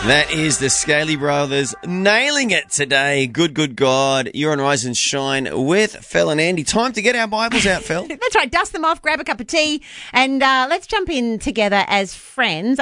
That is the Scaly Brothers nailing it today. Good God. You're on Rise and Shine with Phil and Andy. Time to get our Bibles out, Phil. That's right. Dust them off, grab a cup of tea, and let's jump in together as friends.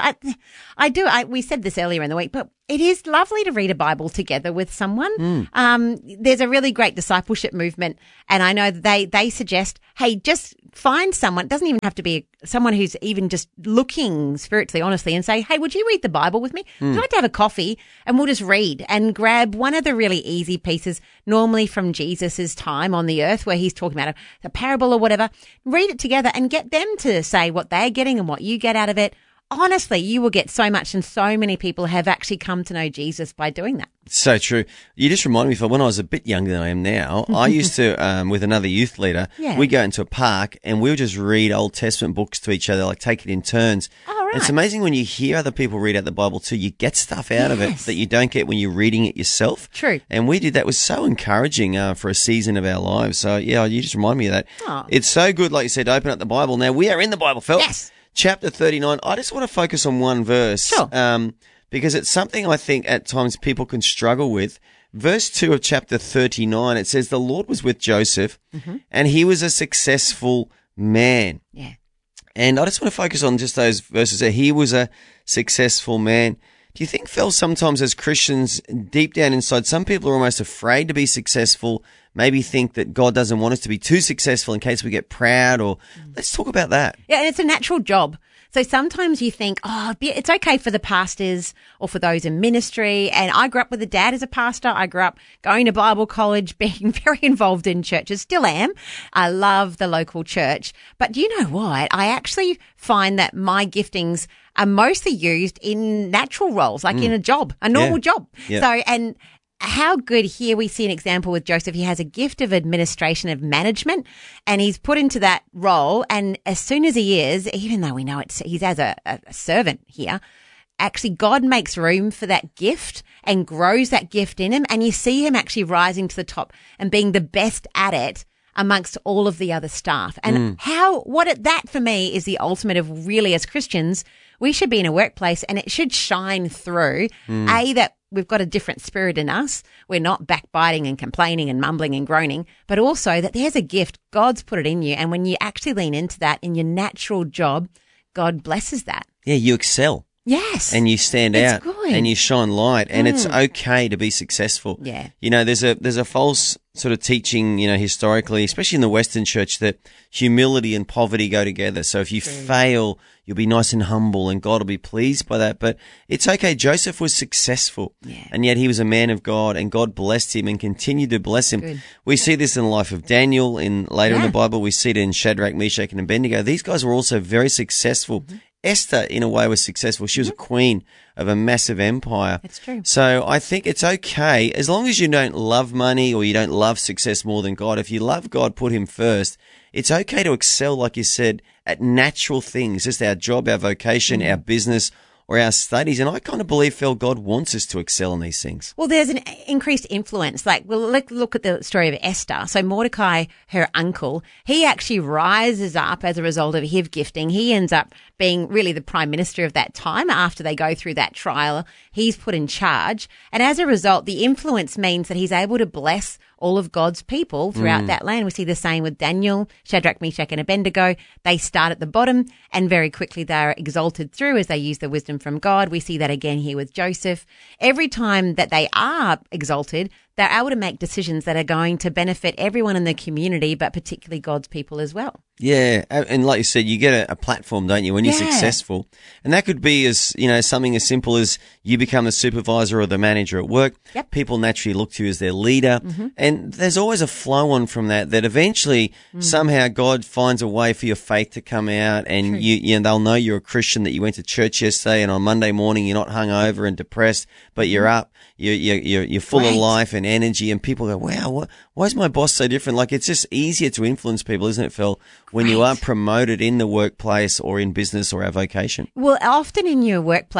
We said this earlier in the week, but it is lovely to read a Bible together with someone. There's a really great discipleship movement, and I know that they suggest, hey, just find someone. It doesn't even have to be someone who's even just looking spiritually, honestly, and say, hey, would you read the Bible with me? I'd like to have a coffee, and we'll just read and grab one of the really easy pieces, normally from Jesus's time on the earth, where he's talking about a parable or whatever. Read it together and get them to say what they're getting and what you get out of it. Honestly, you will get so much, and so many people have actually come to know Jesus by doing that. So true. You just reminded me, Phil, when I was a bit younger than I am now, I used to, with another youth leader, we'd go into a park and we would just read Old Testament books to each other, like take it in turns. Oh, right. It's amazing when you hear other people read out the Bible too, you get stuff out of it that you don't get when you're reading it yourself. True. And we did that. It was so encouraging for a season of our lives. So, yeah, you just remind me of that. Oh. It's so good, like you said, to open up the Bible. Now, we are in the Bible, Phil. Yes. Chapter 39. I just want to focus on one verse. Sure. Because it's something I think at times people can struggle with. Verse 2 of chapter 39, it says, the Lord was with Joseph and he was a successful man. Yeah. And I just want to focus on just those verses that he was a successful man. Do you think, Phil, sometimes as Christians, deep down inside, some people are almost afraid to be successful, maybe think that God doesn't want us to be too successful in case we get proud, or let's talk about that. Yeah, and it's a natural job. So sometimes you think, it's okay for the pastors or for those in ministry. And I grew up with a dad as a pastor. I grew up going to Bible college, being very involved in churches, still am. I love the local church. But do you know what? I actually find that my giftings are mostly used in natural roles, like in a job, a normal job. Yeah. So, and how good here we see an example with Joseph. He has a gift of administration, of management, and he's put into that role. And as soon as he is, even though we know he's as a servant here, actually God makes room for that gift and grows that gift in him. And you see him actually rising to the top and being the best at it amongst all of the other staff. And that for me is the ultimate of, really, as Christians, we should be in a workplace and it should shine through, that we've got a different spirit in us. We're not backbiting and complaining and mumbling and groaning, but also that there's a gift. God's put it in you. And when you actually lean into that in your natural job, God blesses that. Yeah, you excel. Yes. And you stand out and you shine light, and it's okay to be successful. Yeah. You know, there's a false sort of teaching, you know, historically, especially in the Western church, that humility and poverty go together. So if you fail, you'll be nice and humble and God will be pleased by that. But it's okay. Joseph was successful, and yet he was a man of God, and God blessed him and continued to bless him. Good. We see this in the life of Daniel later in the Bible. We see it in Shadrach, Meshach, and Abednego. These guys were also very successful. Esther, in a way, was successful. She was a queen of a massive empire. That's true. So I think it's okay, as long as you don't love money or you don't love success more than God. If you love God, put him first. It's okay to excel, like you said, at natural things, just our job, our vocation, our business, or our studies. And I kind of believe, Phil, God wants us to excel in these things. Well, there's an increased influence. Like, well, let's look at the story of Esther. So Mordecai, her uncle, he actually rises up as a result of his gifting. He ends up being really the prime minister of that time after they go through that trial. He's put in charge. And as a result, the influence means that he's able to bless all of God's people throughout that land. We see the same with Daniel, Shadrach, Meshach, and Abednego. They start at the bottom and very quickly they're exalted through as they use the wisdom from God. We see that again here with Joseph. Every time that they are exalted, they're able to make decisions that are going to benefit everyone in the community, but particularly God's people as well. Yeah, and like you said, you get a platform, don't you, when you're successful. And that could be as, you know, something as simple as you become the supervisor or the manager at work. Yep. People naturally look to you as their leader. And there's always a flow on from that eventually somehow God finds a way for your faith to come out, and you know, they'll know you're a Christian, that you went to church yesterday, and on Monday morning you're not hungover and depressed, but you're up, you're full of life and energy, and people go, wow, why is my boss so different? Like, it's just easier to influence people, isn't it, Phil, when you are promoted in the workplace or in business or our vocation? Well, often in your workplace,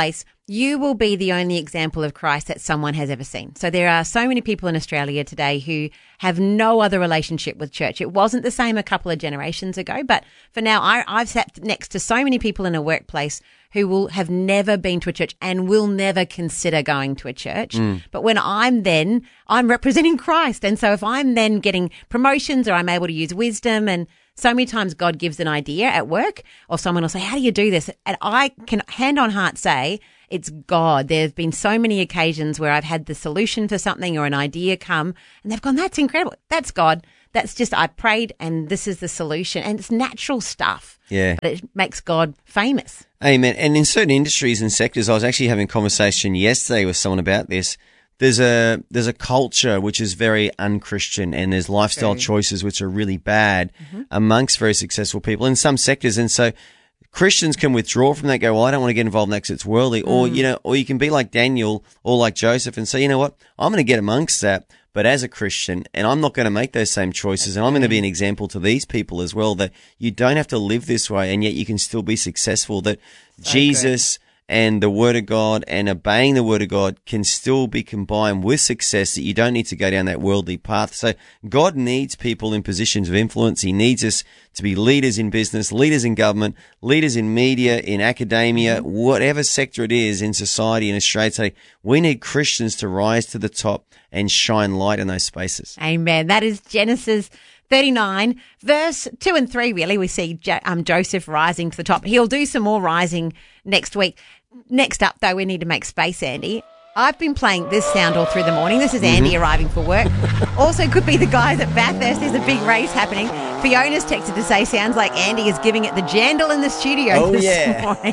you will be the only example of Christ that someone has ever seen. So there are so many people in Australia today who have no other relationship with church. It wasn't the same a couple of generations ago, but for now, I've sat next to so many people in a workplace who will have never been to a church and will never consider going to a church. But when I'm representing Christ. And so if I'm then getting promotions or I'm able to use wisdom, and so many times God gives an idea at work, or someone will say, how do you do this? And I can hand on heart say, it's God. There have been so many occasions where I've had the solution for something or an idea come and they've gone, that's incredible. That's God. That's just, I prayed and this is the solution. And it's natural stuff. Yeah. But it makes God famous. Amen. And in certain industries and sectors, I was actually having a conversation yesterday with someone about this. There's a culture which is very unchristian, and there's lifestyle choices which are really bad amongst very successful people in some sectors. And so Christians can withdraw from that, go, well, I don't want to get involved in that because it's worldly. Or, or you can be like Daniel or like Joseph and say, you know what, I'm going to get amongst that, but as a Christian, and I'm not going to make those same choices. And I'm going to be an example to these people as well, that you don't have to live this way and yet you can still be successful, that Jesus and the Word of God and obeying the Word of God can still be combined with success, that you don't need to go down that worldly path. So God needs people in positions of influence. He needs us to be leaders in business, leaders in government, leaders in media, in academia, whatever sector it is in society in Australia today. We need Christians to rise to the top and shine light in those spaces. Amen. That is Genesis 39, verse 2 and 3, really. We see Joseph rising to the top. He'll do some more rising next week. Next up, though, we need to make space, Andy. I've been playing this sound all through the morning. This is Andy arriving for work. Also could be the guys at Bathurst. There's a big race happening. Fiona's texted to say, sounds like Andy is giving it the jandle in the studio this morning.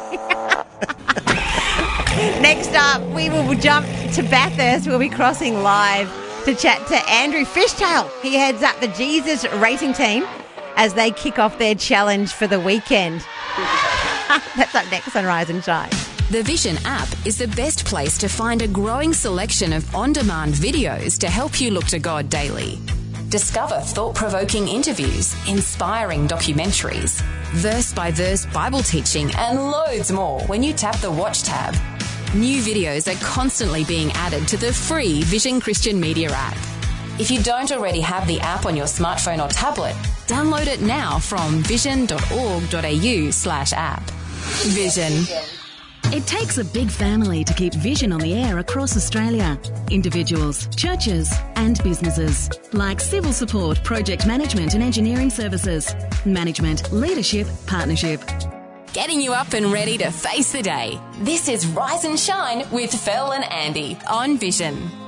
Next up, we will jump to Bathurst. We'll be crossing live to chat to Andrew Fishtail. He heads up the Jesus racing team as they kick off their challenge for the weekend. That's up next on Rise and Shine. The Vision app is the best place to find a growing selection of on-demand videos to help you look to God daily. Discover thought-provoking interviews, inspiring documentaries, verse-by-verse Bible teaching, and loads more when you tap the Watch tab. New videos are constantly being added to the free Vision Christian Media app. If you don't already have the app on your smartphone or tablet, download it now from vision.org.au/app. Vision. It takes a big family to keep Vision on the air across Australia. Individuals, churches and businesses. Like civil support, project management and engineering services. Management, leadership, partnership. Getting you up and ready to face the day. This is Rise and Shine with Phil and Andy on Vision.